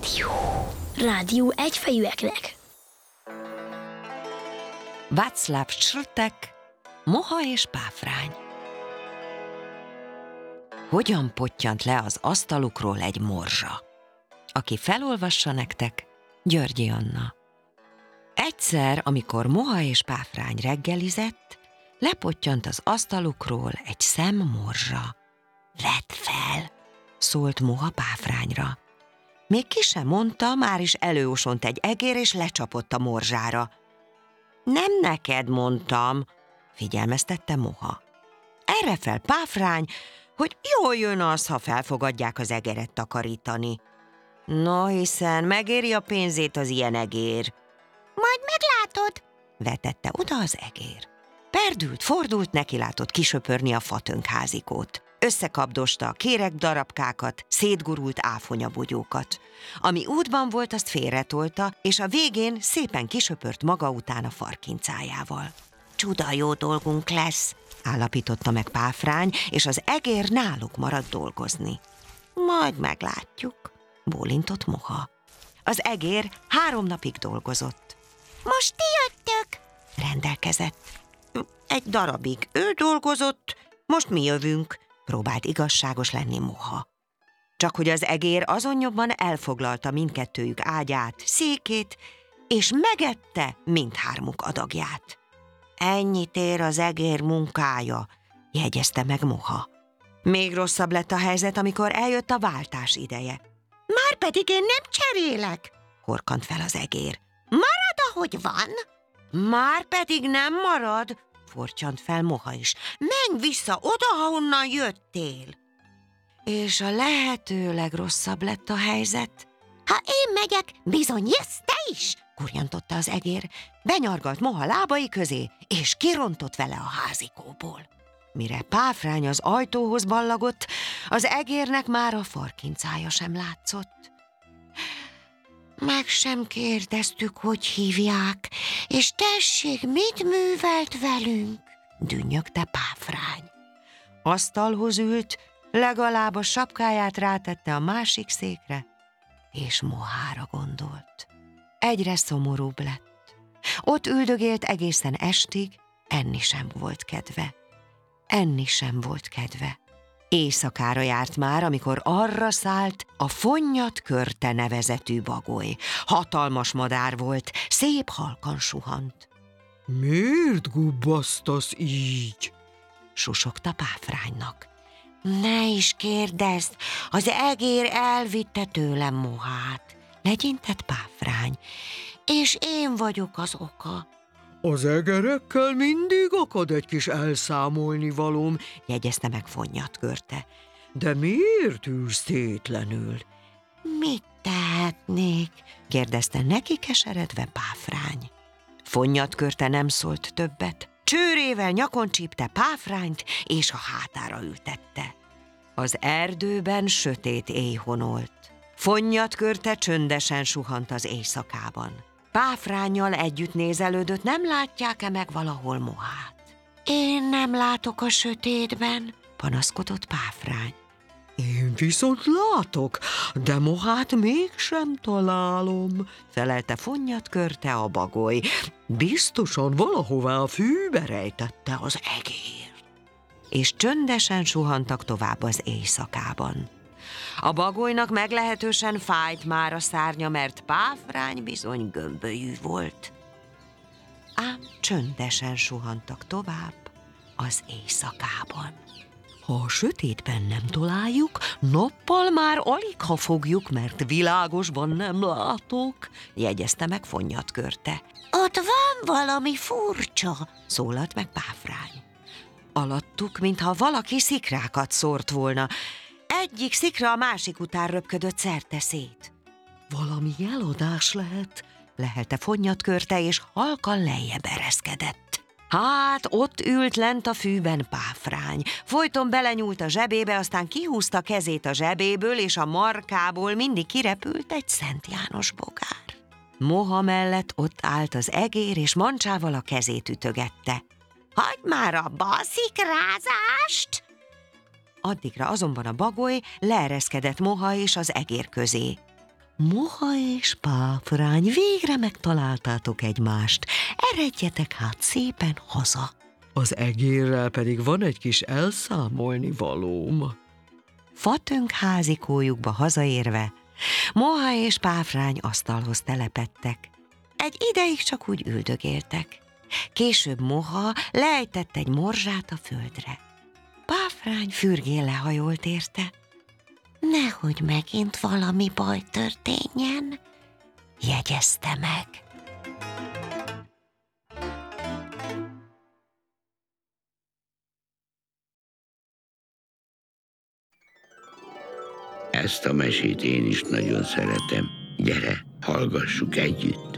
Rádió egyfejűeknek. Václav Strtek, Moha és Páfrány. Hogyan pottyant le az asztalukról egy morzsa? Aki felolvassa nektek, Györgyi Anna. Egyszer, amikor Moha és Páfrány reggelizett, lepottyant az asztalukról egy szemmorzsa. Vedd fel, szólt Moha Páfrányra. Még ki sem mondta, már is előosont egy egér, és lecsapott a morzsára. Nem neked mondtam, figyelmeztette Moha. Erre fel Páfrány, hogy jól jön az, ha felfogadják az egeret takarítani. No, hiszen megéri a pénzét az ilyen egér. Majd meglátod, vetette oda az egér. Perdült, fordult, nekilátott kisöpörni a fatönkházikót. Összekapdosta a kéreg darabkákat, szétgurult áfonyabogyókat. Ami útban volt, azt félretolta, és a végén szépen kisöpört maga után a farkincájával. Csuda jó dolgunk lesz, állapította meg Páfrány, és az egér náluk maradt dolgozni. Majd meglátjuk, bólintott Moha. Az egér 3 napig dolgozott. Most ti jöttök, rendelkezett. Egy darabig ő dolgozott, most mi jövünk, próbált igazságos lenni Moha. Csak hogy az egér azonnyobban elfoglalta mindkettőjük ágyát, székét, és megette mindhármuk adagját. Ennyit ér az egér munkája, jegyezte meg Moha. Még rosszabb lett a helyzet, amikor eljött a váltás ideje. Márpedig én nem cserélek, horkant fel az egér. Marad, ahogy van. Márpedig nem marad, fortyant fel Moha is. Menj vissza oda, ahonnan jöttél. És a lehető legrosszabb lett a helyzet. Ha én megyek, bizony jössz te is, kurjantotta az egér. Benyargalt Moha lábai közé, és kirontott vele a házikóból. Mire Páfrány az ajtóhoz ballagott, az egérnek már a farkincája sem látszott. Meg sem kérdeztük, hogy hívják, és tessék, mit művelt velünk, dünnyögte Páfrány. Asztalhoz ült, legalább a sapkáját rátette a másik székre, és Mohára gondolt. Egyre szomorúbb lett. Ott üldögélt egészen estig, enni sem volt kedve. Enni sem volt kedve. Éjszakára járt már, amikor arra szállt a Fonnyat-Körte nevezetű bagoly. Hatalmas madár volt, szép halkan suhant. Miért gubbasztasz így? Susogta Páfránynak. Ne is kérdezd, az egér elvitte tőlem Mohát, legyintett Páfrány, és én vagyok az oka. Az egerekkel mindig akad egy kis elszámolnivalóm, jegyezte meg Fonnyat-Körte. De miért ülsz tétlenül? Mit tehetnék? kérdezte neki keseredve Páfrány. Fonnyat-Körte nem szólt többet. Csőrével nyakon csípte Páfrányt, és a hátára ültette. Az erdőben sötét éj honolt. Fonnyat-Körte csöndesen suhant az éjszakában. Páfránnyal együtt nézelődött, nem látják-e meg valahol Mohát. Én nem látok a sötétben, panaszkodott Páfrány. Én viszont látok, de Mohát mégsem találom, felelte Fonnyat-Körte a bagoly. Biztosan valahová a fűbe rejtette az egér. És csöndesen suhantak tovább az éjszakában. A bagolynak meglehetősen fájt már a szárnya, mert Páfrány bizony gömbölyű volt. Ám csöndesen suhantak tovább az éjszakában. Ha a sötétben nem találjuk, nappal már aligha fogjuk, mert világosban nem látok, jegyezte meg Fonnyat-Körte. Ott van valami furcsa, szólalt meg Páfrány. Alattuk, mintha valaki szikrákat szórt volna. Egyik szikra a másik után röpködött szerte szét. Valami eladás lehet, lehelte Fonnyat-Körte, és halkan lejjebb ereszkedett. Hát ott ült lent a fűben Páfrány. Folyton belenyúlt a zsebébe, aztán kihúzta kezét a zsebéből, és a markából mindig kirepült egy Szent János bogár. Moha mellett ott állt az egér, és mancsával a kezét ütögette. Hagyd már abba a szikrázást! Addigra azonban a bagoly leereszkedett Moha és az egér közé. Moha és páfrány, végre megtaláltátok egymást. Eredjetek hát szépen haza. Az egérrel pedig van egy kis elszámolni valóm. Fatönk házikójukba hazaérve, Moha és páfrány asztalhoz telepedtek. Egy ideig csak úgy üldögéltek. Később Moha leejtett egy morzsát a földre. Páfrány fürgén lehajolt érte. Nehogy megint valami baj történjen, jegyezte meg. Ezt a mesét én is nagyon szeretem. Gyere, hallgassuk együtt.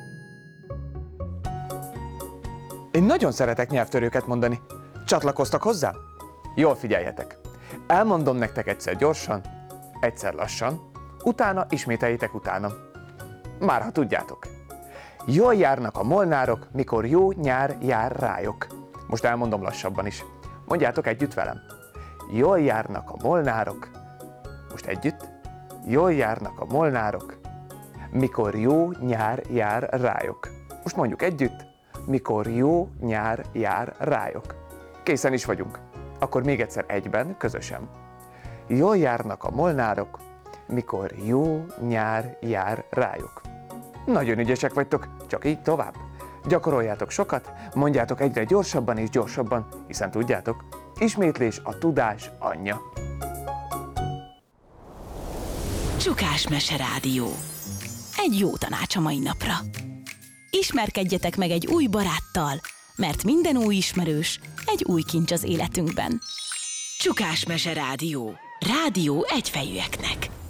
Én nagyon szeretek nyelvtörőket mondani. Csatlakoztak hozzá? Jól figyeljetek. Elmondom nektek egyszer gyorsan, egyszer lassan, utána ismételjétek utánam. Már ha tudjátok. Jól járnak a molnárok, mikor jó nyár jár rájuk. Most elmondom lassabban is. Mondjátok együtt velem. Jól járnak a molnárok. Most együtt. Jól járnak a molnárok, mikor jó nyár jár rájuk. Most mondjuk együtt. Mikor jó nyár jár rájuk. Készen is vagyunk. Akkor még egyszer egyben, közösen. Jól járnak a molnárok, mikor jó nyár jár rájuk. Nagyon ügyesek vagytok, csak így tovább. Gyakoroljátok sokat, mondjátok egyre gyorsabban és gyorsabban, hiszen tudjátok, ismétlés a tudás anyja. Csukás Mese Rádió. Egy jó tanács a mai napra. Ismerkedjetek meg egy új baráttal, mert minden új ismerős egy új kincs az életünkben. Csukás Mese Rádió. Rádió egyfejűeknek.